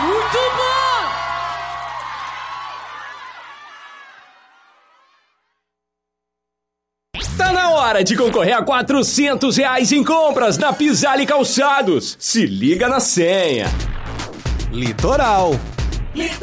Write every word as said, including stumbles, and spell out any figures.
Muito bom! Tá na hora de concorrer a quatrocentos reais em compras na Pisale Calçados. Se liga na senha. Litoral.